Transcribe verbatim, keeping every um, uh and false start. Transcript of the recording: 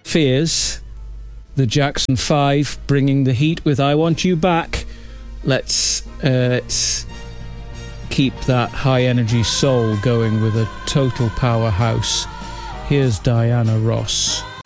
Fears, the Jackson five, bringing the heat with I Want You Back. Let's, uh, let's keep that high energy soul going with a total powerhouse. Here's Diana Ross.